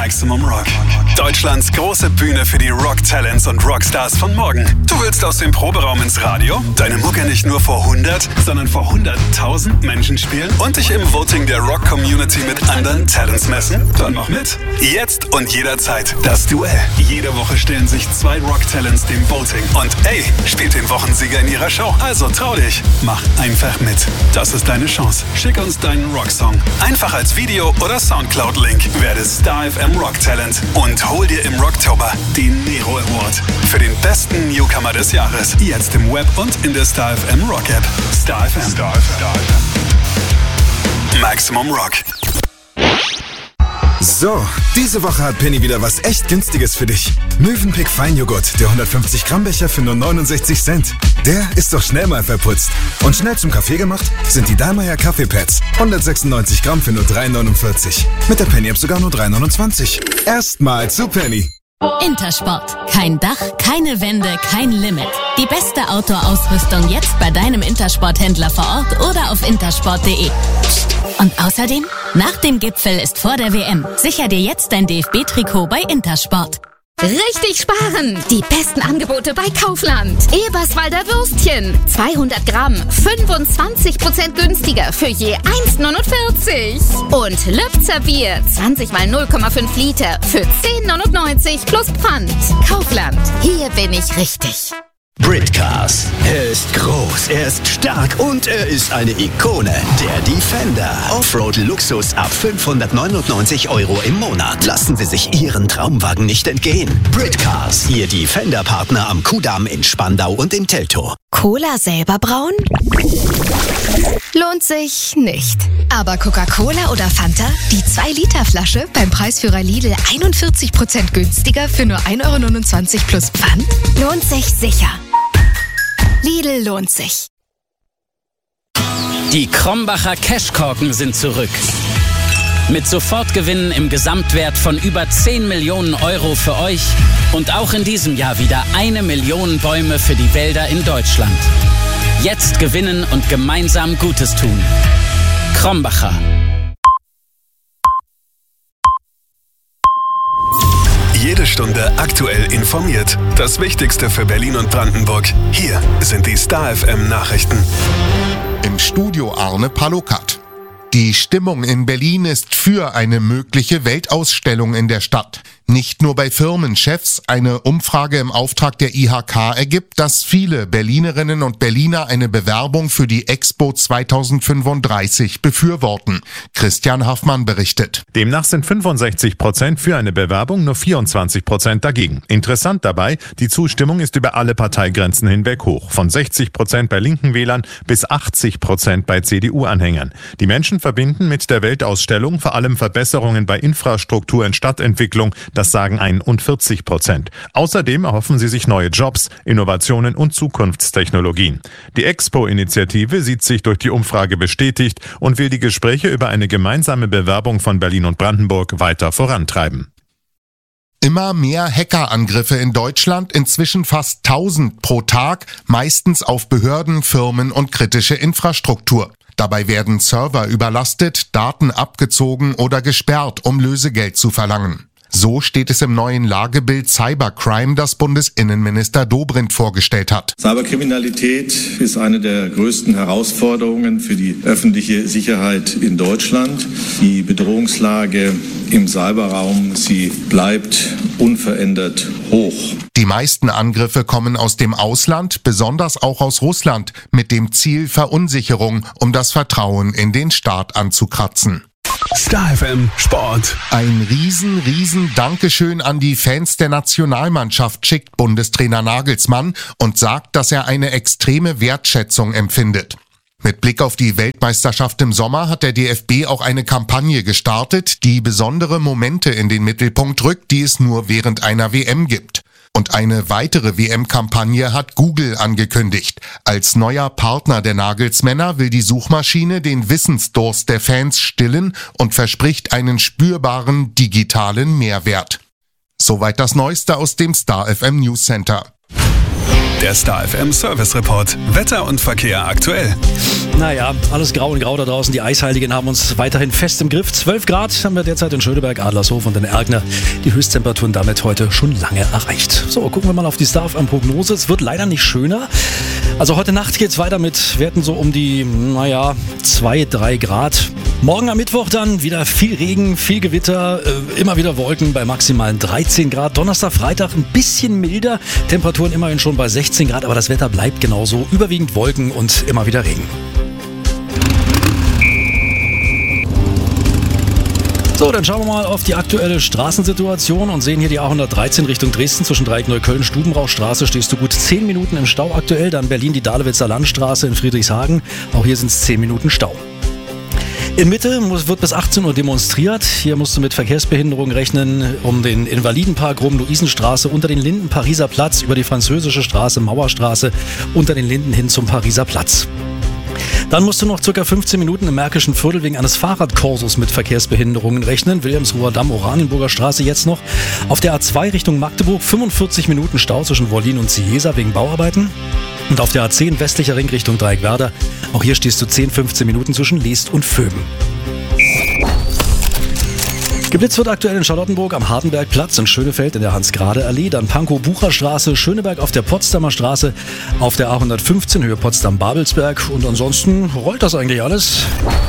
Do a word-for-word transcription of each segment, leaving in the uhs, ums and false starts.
Maximum Rock. Deutschlands große Bühne für die Rock-Talents und Rockstars von morgen. Du willst aus dem Proberaum ins Radio, deine Mucke nicht nur vor hundert, sondern vor hunderttausend Menschen spielen und dich im Voting der Rock-Community mit anderen Talents messen? Dann mach mit. Jetzt und jederzeit das Duell. Jede Woche stellen sich zwei Rock-Talents dem Voting. Und ey, spielt den Wochensieger in ihrer Show. Also trau dich. Mach einfach mit. Das ist deine Chance. Schick uns deinen Rocksong. Einfach als Video oder Soundcloud-Link. Werde Star F M Rock Talent und hol dir im Rocktober den Nero Award für den besten Newcomer des Jahres. Jetzt im Web und in der Star F M Rock App. Star F M. Star F M. Maximum Rock. So, diese Woche hat Penny wieder was echt Günstiges für dich. Mövenpick Feinjoghurt, der hundertfünfzig Gramm Becher für nur neunundsechzig Cent. Der ist doch schnell mal verputzt. Und schnell zum Kaffee gemacht sind die Dallmayr Kaffeepads. hundertsechsundneunzig Gramm für nur drei neunundvierzig. Mit der Penny App sogar nur drei neunundzwanzig. Erstmal zu Penny. Intersport. Kein Dach, keine Wände, kein Limit. Die beste Outdoor-Ausrüstung jetzt bei deinem Intersport-Händler vor Ort oder auf intersport punkt de. Und außerdem, nach dem Gipfel ist vor der W M. Sicher dir jetzt dein D F B-Trikot bei Intersport. Richtig sparen! Die besten Angebote bei Kaufland. Eberswalder Würstchen. zweihundert Gramm. fünfundzwanzig Prozent günstiger für je eins neunundvierzig. Und Lübzer Bier. zwanzig mal null Komma fünf Liter für zehn neunundneunzig plus Pfand. Kaufland. Hier bin ich richtig. Britcars. Er ist groß, er ist stark und er ist eine Ikone. Der Defender. Offroad-Luxus ab fünfhundertneunundneunzig Euro im Monat. Lassen Sie sich Ihren Traumwagen nicht entgehen. Britcars. Ihr Defender-Partner am Kudamm in Spandau und in Teltow. Cola selber brauen? Lohnt sich nicht. Aber Coca-Cola oder Fanta? Die zwei Liter Flasche beim Preisführer Lidl einundvierzig Prozent günstiger für nur ein Euro neunundzwanzig plus Pfand? Lohnt sich sicher. Lidl lohnt sich. Die Krombacher Cashkorken sind zurück. Mit Sofortgewinnen im Gesamtwert von über zehn Millionen Euro für euch und auch in diesem Jahr wieder eine Million Bäume für die Wälder in Deutschland. Jetzt gewinnen und gemeinsam Gutes tun. Krombacher. Jede Stunde aktuell informiert. Das Wichtigste für Berlin und Brandenburg. Hier sind die Star F M Nachrichten. Im Studio Arne Palokat. Die Stimmung in Berlin ist für eine mögliche Weltausstellung in der Stadt. Nicht nur bei Firmenchefs. Eine Umfrage im Auftrag der I H K ergibt, dass viele Berlinerinnen und Berliner eine Bewerbung für die Expo zweitausendfünfunddreißig befürworten. Christian Haffmann berichtet. Demnach sind fünfundsechzig Prozent für eine Bewerbung, nur vierundzwanzig Prozent dagegen. Interessant dabei, die Zustimmung ist über alle Parteigrenzen hinweg hoch. Von sechzig Prozent bei linken Wählern bis achtzig Prozent bei C D U-Anhängern. Die Menschen verbinden mit der Weltausstellung vor allem Verbesserungen bei Infrastruktur und Stadtentwicklung. Das sagen einundvierzig Prozent. Außerdem erhoffen sie sich neue Jobs, Innovationen und Zukunftstechnologien. Die Expo-Initiative sieht sich durch die Umfrage bestätigt und will die Gespräche über eine gemeinsame Bewerbung von Berlin und Brandenburg weiter vorantreiben. Immer mehr Hackerangriffe in Deutschland, inzwischen fast tausend pro Tag, meistens auf Behörden, Firmen und kritische Infrastruktur. Dabei werden Server überlastet, Daten abgezogen oder gesperrt, um Lösegeld zu verlangen. So steht es im neuen Lagebild Cybercrime, das Bundesinnenminister Dobrindt vorgestellt hat. Cyberkriminalität ist eine der größten Herausforderungen für die öffentliche Sicherheit in Deutschland. Die Bedrohungslage im Cyberraum, sie bleibt unverändert hoch. Die meisten Angriffe kommen aus dem Ausland, besonders auch aus Russland, mit dem Ziel Verunsicherung, um das Vertrauen in den Staat anzukratzen. Star F M Sport. Ein riesen, riesen Dankeschön an die Fans der Nationalmannschaft schickt Bundestrainer Nagelsmann und sagt, dass er eine extreme Wertschätzung empfindet. Mit Blick auf die Weltmeisterschaft im Sommer hat der D F B auch eine Kampagne gestartet, die besondere Momente in den Mittelpunkt rückt, die es nur während einer W M gibt. Und eine weitere W M-Kampagne hat Google angekündigt. Als neuer Partner der Nagelsmänner will die Suchmaschine den Wissensdurst der Fans stillen und verspricht einen spürbaren digitalen Mehrwert. Soweit das Neueste aus dem Star F M News Center. Der Star F M Service Report. Wetter und Verkehr aktuell. Naja, alles grau und grau da draußen. Die Eisheiligen haben uns weiterhin fest im Griff. zwölf Grad haben wir derzeit in Schöneberg, Adlershof und in Ergner. Die Höchsttemperaturen damit heute schon lange erreicht. So, gucken wir mal auf die Star F M Prognose. Es wird leider nicht schöner. Also heute Nacht geht es weiter mit Werten so um die, naja, zwei, drei Grad. Morgen am Mittwoch dann wieder viel Regen, viel Gewitter, äh, immer wieder Wolken bei maximalen dreizehn Grad. Donnerstag, Freitag ein bisschen milder. Temperaturen immerhin schon bei sechzehn Grad, aber das Wetter bleibt genauso. Überwiegend Wolken und immer wieder Regen. So, dann schauen wir mal auf die aktuelle Straßensituation und sehen hier die A hundertdreizehn Richtung Dresden. Zwischen Dreieck Neukölln, Stubenrauchstraße stehst du gut zehn Minuten im Stau aktuell. Dann Berlin, die Dahlewitzer Landstraße in Friedrichshagen. Auch hier sind es zehn Minuten Stau. In Mitte muss, wird bis achtzehn Uhr demonstriert. Hier musst du mit Verkehrsbehinderung rechnen um den Invalidenpark rum, Luisenstraße, unter den Linden Pariser Platz, über die Französische Straße, Mauerstraße, unter den Linden hin zum Pariser Platz. Dann musst du noch ca. fünfzehn Minuten im Märkischen Viertel wegen eines Fahrradkurses mit Verkehrsbehinderungen rechnen. Wilhelmsruher Damm, Oranienburger Straße jetzt noch. Auf der A zwei Richtung Magdeburg fünfundvierzig Minuten Stau zwischen Wollin und Ciesa wegen Bauarbeiten. Und auf der A zehn westlicher Ring Richtung Dreieckwerder. Auch hier stehst du zehn, fünfzehn Minuten zwischen Leest und Vöben. Geblitzt wird aktuell in Charlottenburg am Hardenbergplatz, in Schönefeld in der Hans-Grade-Allee, dann Pankow-Bucher-Straße, Schöneberg auf der Potsdamer Straße, auf der A hundertfünfzehn Höhe Potsdam-Babelsberg und ansonsten rollt das eigentlich alles.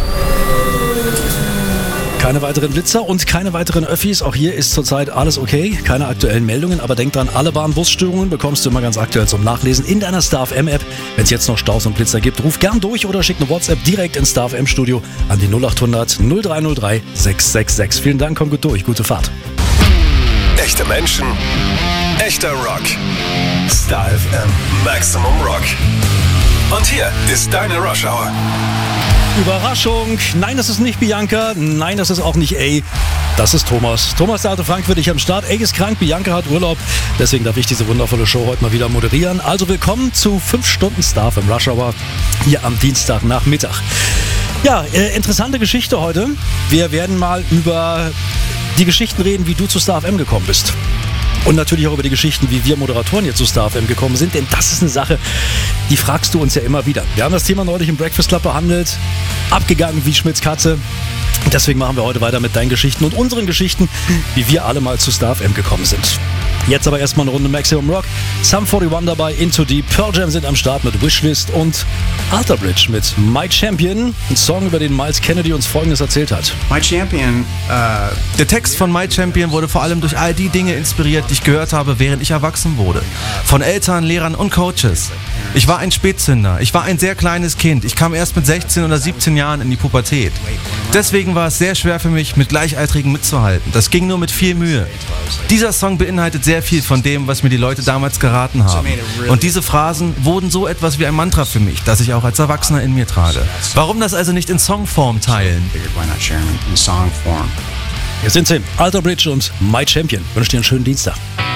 Keine weiteren Blitzer und keine weiteren Öffis. Auch hier ist zurzeit alles okay. Keine aktuellen Meldungen, aber denk dran, alle Bahn-Bus-Störungen bekommst du immer ganz aktuell zum Nachlesen in deiner Star F M-App. Wenn es jetzt noch Staus und Blitzer gibt, ruf gern durch oder schick eine WhatsApp direkt ins Star F M-Studio an die null acht hundert null drei null drei sechs sechs sechs. Vielen Dank, komm gut durch. Gute Fahrt. Echte Menschen, echter Rock. Star F M Maximum Rock. Und hier ist deine Rush Hour. Überraschung. Nein, das ist nicht Bianca. Nein, das ist auch nicht A. Das ist Thomas. Thomas, der alte Frank, für dich am Start. A ist krank, Bianca hat Urlaub. Deswegen darf ich diese wundervolle Show heute mal wieder moderieren. Also willkommen zu fünf Stunden Star F M Rush Hour hier am Dienstagnachmittag. Ja, äh, interessante Geschichte heute. Wir werden mal über die Geschichten reden, wie du zu Star F M gekommen bist. Und natürlich auch über die Geschichten, wie wir Moderatoren hier zu Star F M gekommen sind. Denn das ist eine Sache, die fragst du uns ja immer wieder. Wir haben das Thema neulich im Breakfast Club behandelt. Abgegangen wie Schmitz Katze. Deswegen machen wir heute weiter mit deinen Geschichten und unseren Geschichten, wie wir alle mal zu Star F M gekommen sind. Jetzt aber erstmal eine Runde Maximum Rock. Sum einundvierzig dabei, Into Deep. Pearl Jam sind am Start mit Wishlist und Alter Bridge mit My Champion. Ein Song, über den Miles Kennedy uns Folgendes erzählt hat. My Champion, äh, der Text von My Champion wurde vor allem durch all die Dinge inspiriert, die ich gehört habe, während ich erwachsen wurde. Von Eltern, Lehrern und Coaches. Ich war ein Spätzünder. Ich war ein sehr kleines Kind. Ich kam erst mit sechzehn oder siebzehn Jahren in die Pubertät. Deswegen war es sehr schwer für mich, mit Gleichaltrigen mitzuhalten. Das ging nur mit viel Mühe. Dieser Song beinhaltet sehr viel von dem, was mir die Leute damals geraten haben. Und diese Phrasen wurden so etwas wie ein Mantra für mich, das ich auch als Erwachsener in mir trage. Warum das also nicht in Songform teilen? Hier sind sie, Alter Bridge und My Champion. Ich wünsche dir einen schönen Dienstag.